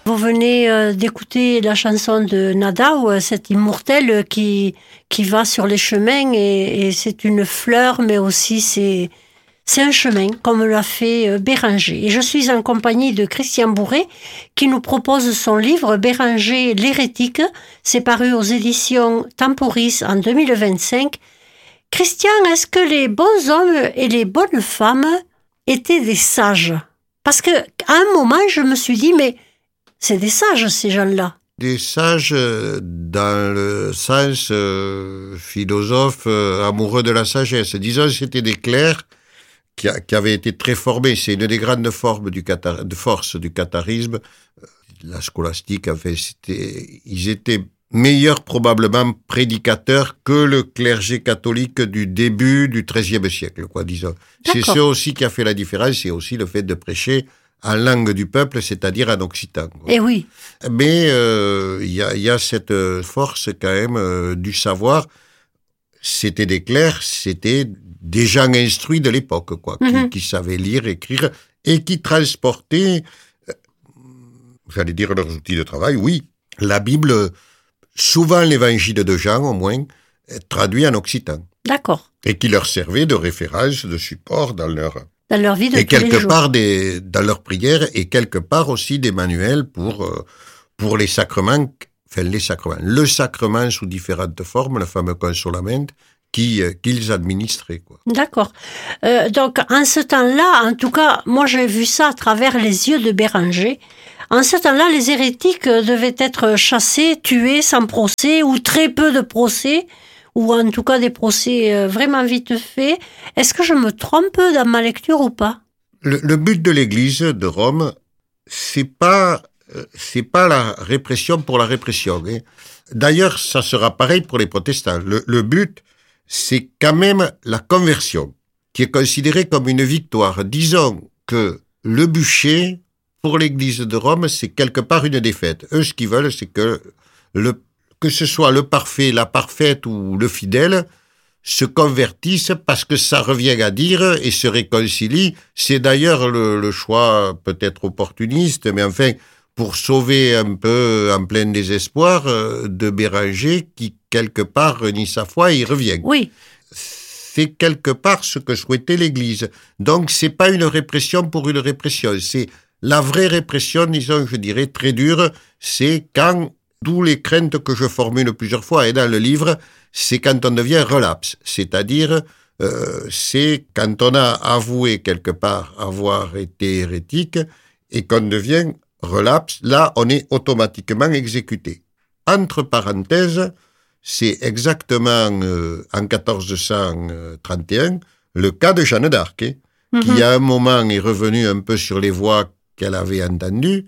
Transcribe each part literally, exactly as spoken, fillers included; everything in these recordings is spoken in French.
Vous venez euh, d'écouter la chanson de Nada, ou euh, cette immortelle qui, qui va sur les chemins, et, et c'est une fleur, mais aussi c'est, c'est un chemin, comme l'a fait euh, Béranger. Et je suis en compagnie de Christian Bourret, qui nous propose son livre Béranger l'hérétique. C'est paru aux éditions Temporis en deux mille vingt-cinq. Christian, est-ce que les bons hommes et les bonnes femmes étaient des sages? Parce qu'à un moment, je me suis dit, mais c'est des sages, ces gens-là. Des sages dans le sens euh, philosophe euh, amoureux de la sagesse. Disons, c'était des clercs qui, a, qui avaient été très formés. C'est une des grandes formes du cathar- de force du catharisme. La scolastique, en fait, c'était, ils étaient meilleurs probablement prédicateurs que le clergé catholique du début du treizième siècle, quoi, disons. D'accord. C'est ça aussi qui a fait la différence, c'est aussi le fait de prêcher en langue du peuple, c'est-à-dire en occitan, quoi. Eh oui. Mais il euh, y, a, y a cette force quand même euh, du savoir. C'était des clercs, c'était des gens instruits de l'époque, quoi, mm-hmm. qui, qui savaient lire, écrire et qui transportaient, euh, j'allais dire leurs outils de travail, oui, la Bible, souvent l'évangile de Jean au moins, traduit en occitan. D'accord. Et qui leur servait de référence, de support dans leur... Dans leur vie de et tous les quelque jours. part des, dans leur prière, et quelque part aussi des manuels pour, euh, pour les sacrements, enfin les sacrements, le sacrement sous différentes formes, le fameux consolament, qui, euh, qu'ils administraient, quoi. D'accord. Euh, donc, en ce temps-là, en tout cas, moi j'ai vu ça à travers les yeux de Béranger. En ce temps-là, les hérétiques devaient être chassés, tués, sans procès, ou très peu de procès, ou en tout cas des procès vraiment vite faits. Est-ce que je me trompe dans ma lecture ou pas? Le, le but de l'Église de Rome, c'est pas, c'est pas la répression pour la répression, hein. D'ailleurs, ça sera pareil pour les protestants. Le, le but, c'est quand même la conversion, qui est considérée comme une victoire. Disons que le bûcher, pour l'Église de Rome, c'est quelque part une défaite. Eux, ce qu'ils veulent, c'est que le que ce soit le parfait, la parfaite ou le fidèle, se convertissent parce que ça revient à dire et se réconcilient. C'est d'ailleurs le, le choix peut-être opportuniste, mais enfin, pour sauver un peu en plein désespoir euh, de Béranger, qui quelque part renie sa foi et y revient. Oui. C'est quelque part ce que souhaitait l'Église. Donc, c'est pas une répression pour une répression. C'est la vraie répression, disons, je dirais, très dure, c'est quand... D'où les craintes que je formule plusieurs fois, et dans le livre, c'est quand on devient relapse. C'est-à-dire, euh, c'est quand on a avoué quelque part avoir été hérétique et qu'on devient relapse, là, on est automatiquement exécuté. Entre parenthèses, c'est exactement euh, en quatorze cent trente et un le cas de Jeanne d'Arc, hein, mm-hmm. qui à un moment est revenue un peu sur les voies qu'elle avait entendues,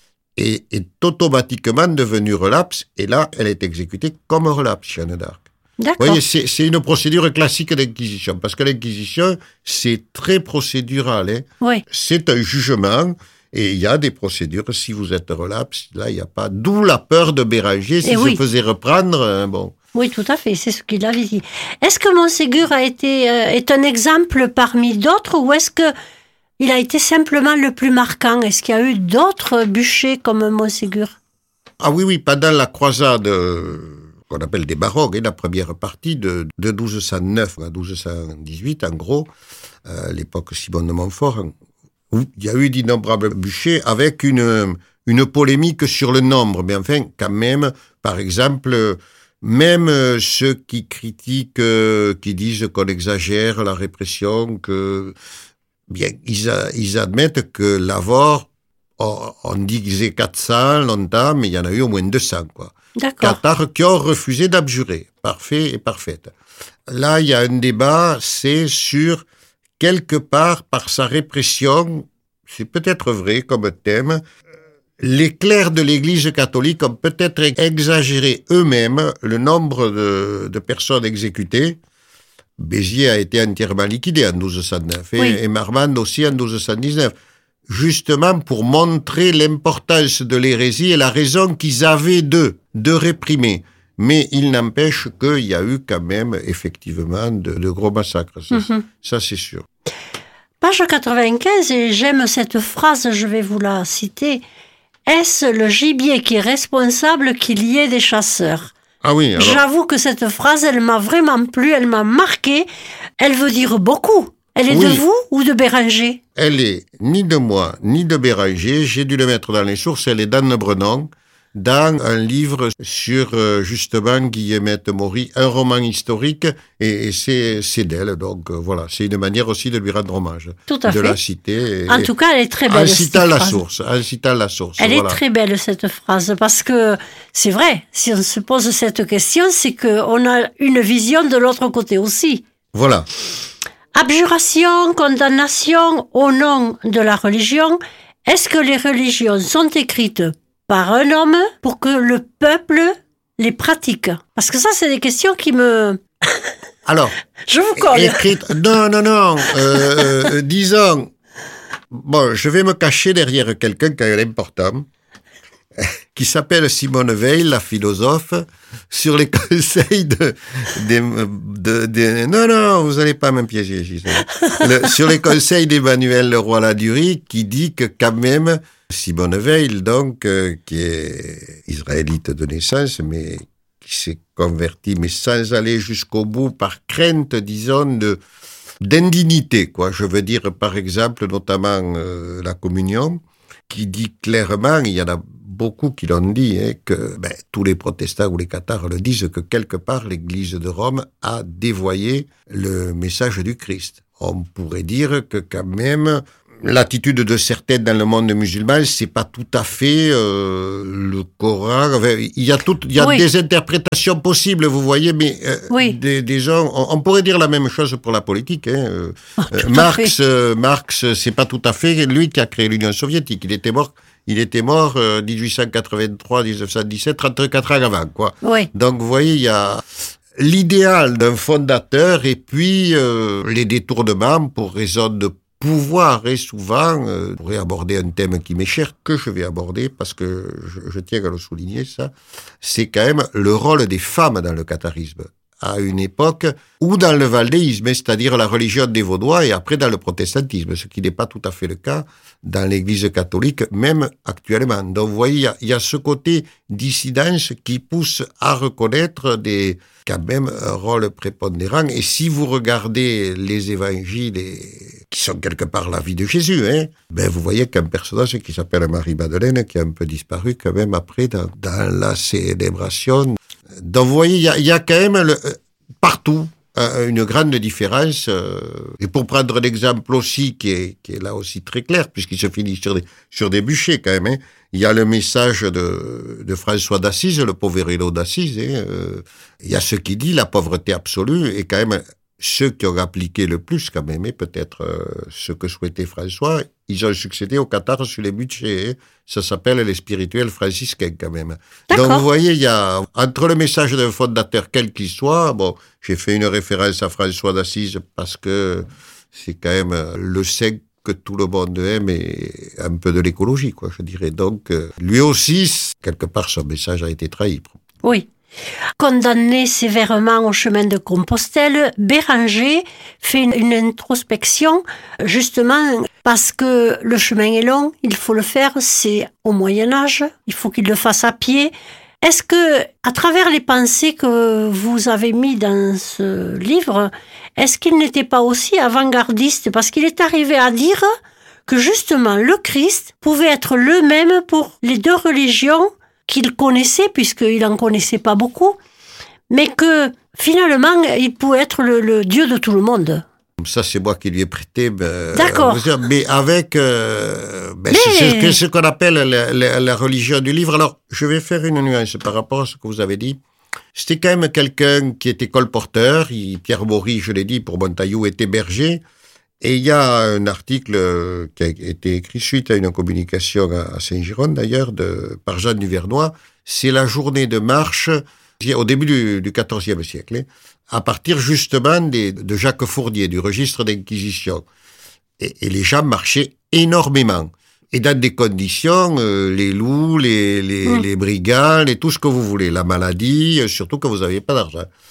et est automatiquement devenue relapse, et là, elle est exécutée comme relapse, Jeanne d'Arc. D'accord. Vous voyez, c'est, c'est une procédure classique d'Inquisition, parce que l'Inquisition, c'est très procédural, hein. Oui. C'est un jugement, et il y a des procédures, si vous êtes relapse, là, il n'y a pas... D'où la peur de Béranger, s'il oui. se faisait reprendre, hein, bon... Oui, tout à fait, c'est ce qu'il avait dit. Est-ce que Montségur a été, euh, est un exemple parmi d'autres, ou est-ce que il a été simplement le plus marquant? Est-ce qu'il y a eu d'autres bûchers comme Montségur? Ah oui, oui, pendant la croisade euh, qu'on appelle des baroques, la première partie de, de douze cent neuf à douze cent dix-huit, en gros, euh, l'époque Simon de Montfort, où il y a eu d'innombrables bûchers avec une, une polémique sur le nombre. Mais enfin, quand même, par exemple, même ceux qui critiquent, euh, qui disent qu'on exagère la répression, que... Bien, ils, a, ils admettent que Lavore, on, on disait quatre cents longtemps, mais il y en a eu au moins deux cents, quoi. D'accord. Cathares qui ont refusé d'abjurer. Parfait et parfaite. Là, il y a un débat, c'est sur, quelque part, par sa répression, c'est peut-être vrai comme thème, les clercs de l'Église catholique ont peut-être exagéré eux-mêmes le nombre de, de personnes exécutées. Béziers a été entièrement liquidé en douze cent neuf, et, oui. et Marmande aussi en douze cent dix-neuf, justement pour montrer l'importance de l'hérésie et la raison qu'ils avaient d'eux, de réprimer. Mais il n'empêche qu'il y a eu quand même, effectivement, de, de gros massacres, ça, mm-hmm. ça c'est sûr. Page quatre-vingt-quinze, et j'aime cette phrase, je vais vous la citer. est-ce le gibier qui est responsable qu'il y ait des chasseurs ? Ah oui, alors... J'avoue que cette phrase, elle m'a vraiment plu, elle m'a marqué. Elle veut dire beaucoup. Elle est oui. de vous ou de Béranger ? Elle est ni de moi, ni de Béranger. J'ai dû le mettre dans les sources. Elle est d'Anne Brenon, dans un livre sur, euh, justement, Guillemette Maury, un roman historique, et, et c'est, c'est d'elle. Donc, euh, voilà, c'est une manière aussi de lui rendre hommage. Tout à de fait. la citer. Et, en tout cas, elle est très belle, en citant cette la phrase. source. En citant la source. Elle voilà. est très belle, cette phrase, parce que c'est vrai, si on se pose cette question, c'est qu'on a une vision de l'autre côté aussi. Voilà. Abjuration, condamnation au nom de la religion. Est-ce que les religions sont écrites par un homme pour que le peuple les pratique ? Parce que ça, c'est des questions qui me... Alors, je vous colle. Écrite... Non, non, non. Euh, euh, disons... Bon, je vais me cacher derrière quelqu'un qui est important, qui s'appelle Simone Veil, la philosophe, sur les conseils de... de, de, de non, non, vous n'allez pas me piéger, le, sur les conseils d'Emmanuel Leroy-Ladurie, qui dit que quand même... Simone Veil, donc, euh, qui est israélite de naissance, mais qui s'est convertie, mais sans aller jusqu'au bout, par crainte, disons, de, d'indignité, quoi. Je veux dire, par exemple, notamment euh, la communion, qui dit clairement, il y en a beaucoup qui l'ont dit, hein, que ben, tous les protestants ou les cathares le disent, que quelque part, l'Église de Rome a dévoyé le message du Christ. On pourrait dire que quand même... L'attitude de certains dans le monde musulman, c'est pas tout à fait euh, le Coran. Enfin, il y a tout, il y a oui. des interprétations possibles, vous voyez, mais euh, oui. des, des gens, on, on pourrait dire la même chose pour la politique. Hein. Euh, oh, Marx, euh, Marx, c'est pas tout à fait lui qui a créé l'Union soviétique. Il était mort, il était mort euh, dix-huit cent quatre-vingt-trois, dix-neuf cent dix-sept, trente-quatre ans avant, quoi. Oui. Donc, vous voyez, il y a l'idéal d'un fondateur et puis euh, les détournements pour raison de pouvoir, et souvent, euh, je pourrais aborder un thème qui m'est cher, que je vais aborder, parce que je, je tiens à le souligner, ça, c'est quand même le rôle des femmes dans le catharisme, à une époque où dans le valdéisme, c'est-à-dire la religion des Vaudois, et après dans le protestantisme, ce qui n'est pas tout à fait le cas dans l'Église catholique, même actuellement. Donc vous voyez, il y a, il y a ce côté dissidence qui pousse à reconnaître des... quand même un rôle prépondérant. Et si vous regardez les évangiles, et, qui sont quelque part la vie de Jésus, hein, ben vous voyez qu'un personnage qui s'appelle Marie-Madeleine, qui a un peu disparu quand même après dans, dans la célébration. Donc vous voyez, il y a, y a quand même le, partout une grande différence. Et pour prendre l'exemple aussi, qui est, qui est là aussi très clair, puisqu'il se finit sur des, sur des bûchers quand même, hein, il y a le message de, de François d'Assise, le Poverello d'Assise. Hein, euh, il y a ce qui dit la pauvreté absolue, et quand même ceux qui ont appliqué le plus quand même, et peut-être euh, ce que souhaitait François, ils ont succédé aux cathares sur les bûchers. Hein. Ça s'appelle les spirituels franciscains quand même. D'accord. Donc vous voyez, il y a entre le message d'un fondateur quel qu'il soit, bon, j'ai fait une référence à François d'Assise parce que c'est quand même le saint que tout le monde aime et un peu de l'écologie, quoi, je dirais. Donc, euh, lui aussi, quelque part, son message a été trahi. Oui. Condamné sévèrement au chemin de Compostelle, Béranger fait une, une introspection, justement, parce que le chemin est long, il faut le faire, c'est au Moyen-Âge, il faut qu'il le fasse à pied. Est-ce que, à travers les pensées que vous avez mis dans ce livre, est-ce qu'il n'était pas aussi avant-gardiste? Parce qu'il est arrivé à dire que justement le Christ pouvait être le même pour les deux religions qu'il connaissait, puisqu'il n'en connaissait pas beaucoup, mais que finalement il pouvait être le, le Dieu de tout le monde. Ça, c'est moi qui lui ai prêté. Ben, D'accord. Mais avec euh, ben, mais... c'est, c'est ce qu'on appelle la, la, la religion du livre. Alors, je vais faire une nuance par rapport à ce que vous avez dit. C'était quand même quelqu'un qui était colporteur. Il, Pierre Maury, je l'ai dit, pour Montaillou, était berger. Et il y a un article qui a été écrit suite à une communication à Saint-Giron, d'ailleurs, de, par Jean Duvernois. C'est la journée de marche au début du, du quatorzième siècle, hein, à partir justement des, de Jacques Fournier, du registre d'Inquisition. Et, et les gens marchaient énormément. Et dans des conditions, euh, les loups, les, les, mmh. les brigands, et tout ce que vous voulez, la maladie, surtout que vous n'aviez pas d'argent.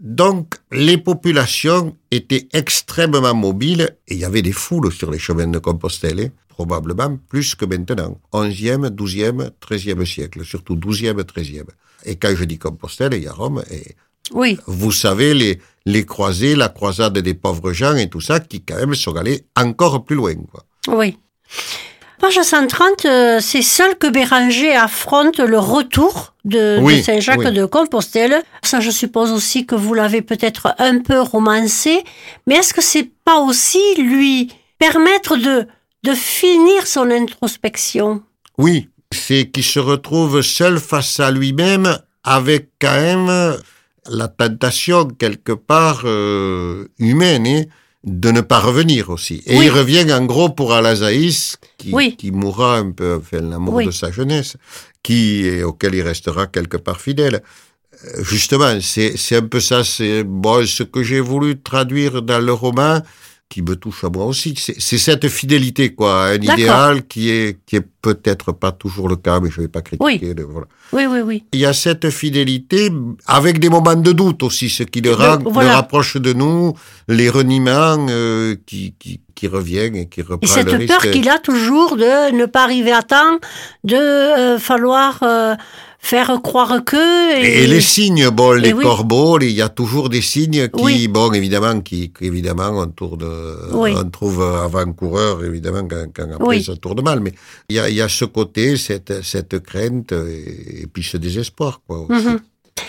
Donc, les populations étaient extrêmement mobiles et il y avait des foules sur les chemins de Compostelle, hein, probablement plus que maintenant. onzième, douzième, treizième siècle, surtout douzième, treizième. Et quand je dis Compostelle, il y a Rome. Et oui. Vous savez, les, les croisés, la croisade des pauvres gens et tout ça, qui quand même sont allés encore plus loin, quoi. Oui. Page cent trente, euh, c'est seul que Béranger affronte le retour de, oui, de Saint-Jacques oui. de Compostelle. Ça, je suppose aussi que vous l'avez peut-être un peu romancé. Mais est-ce que c'est pas aussi lui permettre de, de finir son introspection? Oui, c'est qu'il se retrouve seul face à lui-même avec quand même la tentation quelque part euh, humaine, hein, de ne pas revenir aussi. Et oui. Il revient en gros pour Alazaïs, qui, oui. qui mourra un peu, enfin, l'amour oui. de sa jeunesse, qui, auquel il restera quelque part fidèle. Justement, c'est, c'est un peu ça, c'est bon, ce que j'ai voulu traduire dans le roman, qui me touche à moi aussi. C'est, c'est cette fidélité, quoi, un D'accord. idéal qui est, qui est peut-être pas toujours le cas, mais je vais pas critiquer. Oui. Le, voilà. oui, oui, oui. Il y a cette fidélité avec des moments de doute aussi, ce qui le, rend, voilà. le rapproche de nous, les reniements euh, qui, qui, qui reviennent et qui reprennent et cette le risque. peur qu'il a toujours de ne pas arriver à temps, de euh, falloir euh, faire croire que... Et, et les signes, bon, les oui. corbeaux, il y a toujours des signes qui, oui. bon, évidemment, qui, évidemment, on tourne, oui. on trouve avant-coureur, évidemment, quand, quand après oui. ça tourne mal, mais il y a, il y a ce côté, cette, cette crainte, et, et puis ce désespoir, quoi, aussi. Mm-hmm.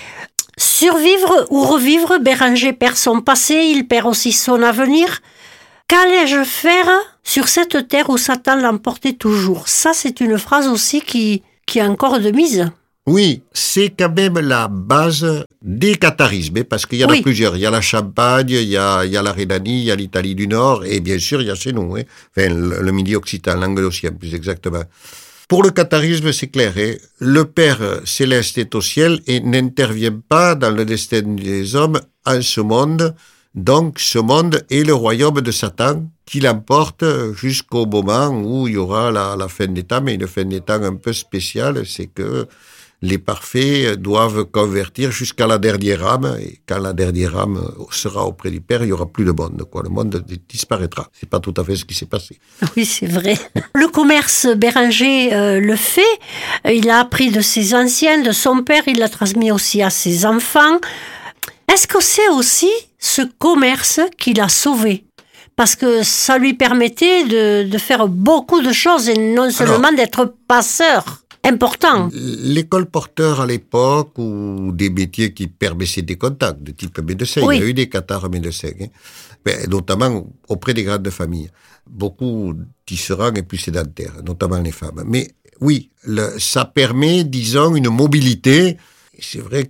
Survivre ou revivre, Béranger perd son passé, il perd aussi son avenir. Qu'allais-je faire sur cette terre où Satan l'emportait toujours? Ça, c'est une phrase aussi qui, qui est encore de mise. Oui, c'est quand même la base des catharismes, parce qu'il y en oui. a plusieurs. Il y a la Champagne, il y a, il y a la Rhénanie, il y a l'Italie du Nord, et bien sûr, il y a chez nous, hein. Enfin, le, le Midi-Occitan, l'Anglocien, plus exactement. Pour le catharisme, c'est clair, hein. Le Père céleste est au ciel et n'intervient pas dans le destin des hommes en ce monde. Donc, ce monde est le royaume de Satan qui l'emporte jusqu'au moment où il y aura la, la fin des temps, mais une fin des temps un peu spéciale, c'est que les parfaits doivent convertir jusqu'à la dernière âme, et quand la dernière âme sera auprès du Père, il n'y aura plus de monde, quoi. Le monde disparaîtra. C'est pas tout à fait ce qui s'est passé. Oui, c'est vrai. Le commerce, Béranger euh, le fait. Il a appris de ses anciens, de son père, il l'a transmis aussi à ses enfants. Est-ce que c'est aussi ce commerce qui l'a sauvé? Parce que ça lui permettait de, de faire beaucoup de choses et non seulement Alors, d'être passeur. Important. Les colporteurs à l'époque, ou des métiers qui permettaient des contacts, de type médecin, oui. Il y a eu des cathares médecins, hein, mais notamment auprès des grandes familles. Beaucoup tisserands et plus sédentaires, notamment les femmes. Mais oui, le, ça permet, disons, une mobilité. C'est vrai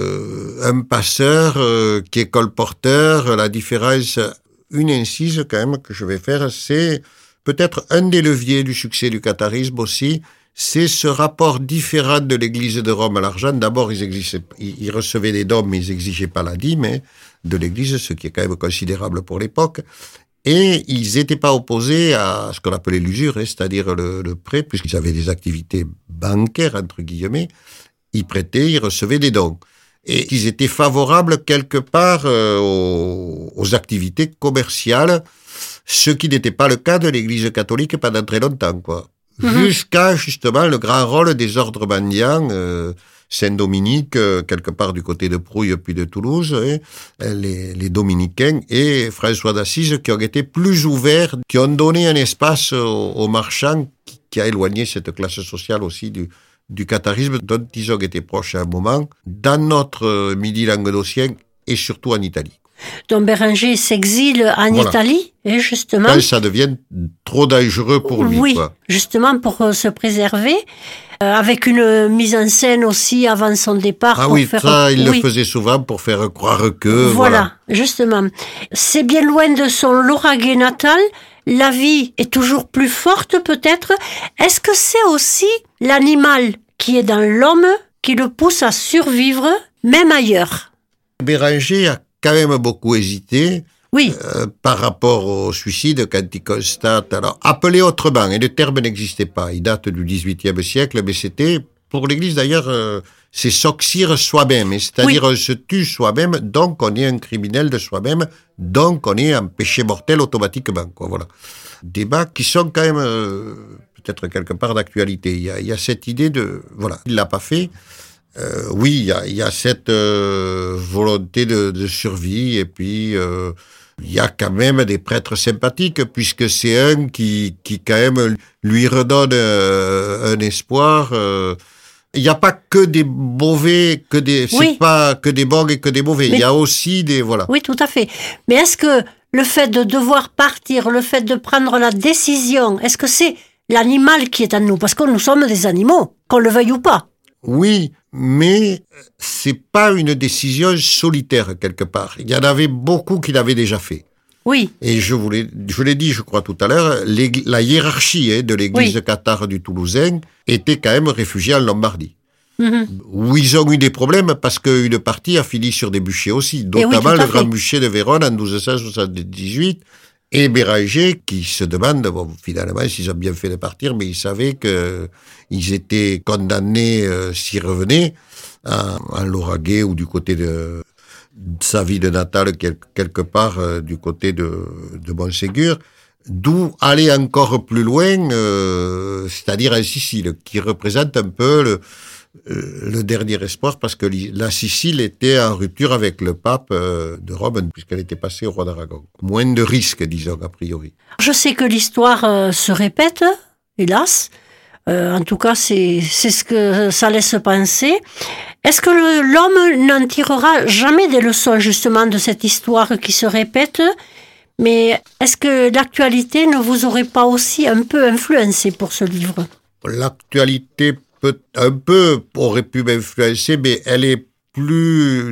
qu'un passeur euh, qui est colporteur, la différence, une incise quand même que je vais faire, c'est peut-être un des leviers du succès du catharisme aussi, c'est ce rapport différent de l'Église de Rome à l'argent. D'abord, ils, exigeaient, ils recevaient des dons, mais ils n'exigeaient pas la dîme hein, de l'Église, ce qui est quand même considérable pour l'époque. Et ils n'étaient pas opposés à ce qu'on appelait l'usure, hein, c'est-à-dire le, le prêt, puisqu'ils avaient des activités bancaires, entre guillemets. Ils prêtaient, ils recevaient des dons. Et ils étaient favorables quelque part euh, aux, aux activités commerciales, ce qui n'était pas le cas de l'Église catholique pendant très longtemps, quoi. Mmh. Jusqu'à, justement, le grand rôle des ordres mendiants, euh, Saint-Dominique, euh, quelque part du côté de Prouille, puis de Toulouse, hein, les, les dominicains et François d'Assise, qui ont été plus ouverts, qui ont donné un espace aux, aux marchands, qui, qui a éloigné cette classe sociale aussi du, du catharisme, dont ils ont été proches à un moment, dans notre midi languedocien et surtout en Italie. Donc Béranger s'exile en voilà. Italie, et justement... Quand ça devient trop dangereux pour lui. Oui, quoi. Justement pour euh, se préserver, euh, avec une mise en scène aussi avant son départ. Ah pour oui, faire... ça, il oui. le faisait souvent pour faire croire que... Voilà, voilà. justement. C'est bien loin de son Lauragais natal, la vie est toujours plus forte peut-être. Est-ce que c'est aussi l'animal qui est dans l'homme qui le pousse à survivre, même ailleurs? Béranger a quand même beaucoup hésité oui. euh, par rapport au suicide quand il constate, alors appelé autrement, et le terme n'existait pas, il date du dix-huitième siècle, mais c'était pour l'Église d'ailleurs, euh, c'est s'oxyre soi-même, c'est-à-dire oui. on se tue soi-même, donc on est un criminel de soi-même, donc on est un péché mortel automatiquement, quoi, voilà. Débats qui sont quand même euh, peut-être quelque part d'actualité. Il y a, il y a cette idée de, voilà, il l'a pas fait. Euh, oui, il y a, il y a cette euh, volonté de, de survie, et puis euh, il y a quand même des prêtres sympathiques, puisque c'est un qui, qui quand même lui redonne euh, un espoir. Euh, il n'y a pas que des mauvais, que des, oui. c'est pas que des bons et que des mauvais. Mais, il y a aussi des, voilà. Oui, tout à fait. Mais est-ce que le fait de devoir partir, le fait de prendre la décision, est-ce que c'est l'animal qui est en nous? Parce que nous sommes des animaux, qu'on le veuille ou pas. Oui, mais c'est pas une décision solitaire quelque part. Il y en avait beaucoup qui l'avaient déjà fait. Oui. Et je vous l'ai, je l'ai dit, je crois tout à l'heure, la hiérarchie hein, de l'église oui. cathare du Toulousain était quand même réfugiée en Lombardie. Mm-hmm. Où ils ont eu des problèmes parce qu'une partie a fini sur des bûchers aussi, notamment oui, le grand bûcher de Vérone en douze cent soixante-dix-huit. Et Béranger, qui se demande, bon, finalement, s'ils ont bien fait de partir, mais ils savaient qu'ils étaient condamnés, euh, s'ils revenaient, en, en Lauragais ou du côté de, de sa ville natale, quelque part euh, du côté de, de Montségur, d'où aller encore plus loin, euh, c'est-à-dire en Sicile, qui représente un peu le, le dernier espoir, parce que la Sicile était en rupture avec le pape de Rome, puisqu'elle était passée au roi d'Aragon. Moins de risques, disons, a priori. Je sais que l'histoire euh, se répète, hélas. Euh, en tout cas, c'est, c'est ce que ça laisse penser. Est-ce que le, l'homme n'en tirera jamais des leçons, justement, de cette histoire qui se répète? Mais est-ce que l'actualité ne vous aurait pas aussi un peu influencé pour ce livre? L'actualité peut, un peu aurait pu m'influencer, mais elle est plus